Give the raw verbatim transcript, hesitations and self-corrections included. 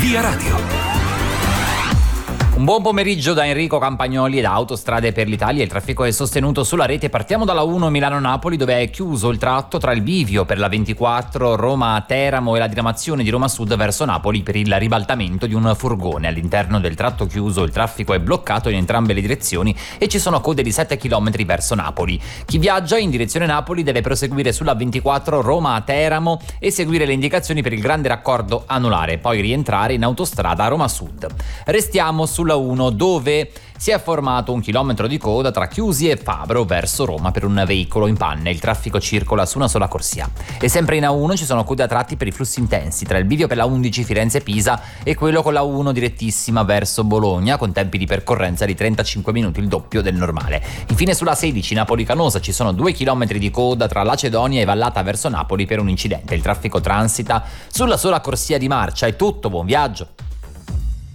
Via Radio. Un buon pomeriggio da Enrico Campagnoli e da Autostrade per l'Italia. Il traffico è sostenuto sulla rete. Partiamo dalla uno Milano-Napoli, dove è chiuso il tratto tra il bivio per la ventiquattro Roma-Teramo e la diramazione di Roma Sud verso Napoli per il ribaltamento di un furgone. All'interno del tratto chiuso il traffico è bloccato in entrambe le direzioni e ci sono code di sette chilometri verso Napoli. Chi viaggia in direzione Napoli deve proseguire sulla ventiquattro Roma-Teramo e seguire le indicazioni per il grande raccordo anulare, poi rientrare in autostrada Roma Sud. Restiamo su sulla uno, dove si è formato un chilometro di coda tra Chiusi e Fabro verso Roma per un veicolo in panne. Il traffico circola su una sola corsia. E sempre in A uno ci sono code a tratti per i flussi intensi tra il bivio per la undici Firenze-Pisa e quello con la uno direttissima verso Bologna, con tempi di percorrenza di trentacinque minuti, il doppio del normale. Infine sulla sedici Napoli-Canosa ci sono due chilometri di coda tra Lacedonia e Vallata verso Napoli per un incidente. Il traffico transita sulla sola corsia di marcia. È tutto, buon viaggio!